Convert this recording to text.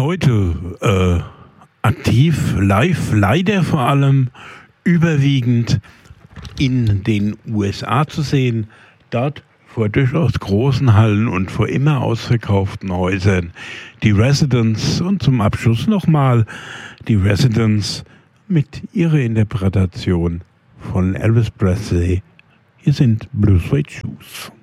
heute aktiv, live, leider vor allem überwiegend in den USA zu sehen. Dort vor durchaus großen Hallen und vor immer ausverkauften Häusern. Die Residents und zum Abschluss nochmal die Residents mit ihrer Interpretation von Elvis Presley. Hier sind Blue Suede Shoes.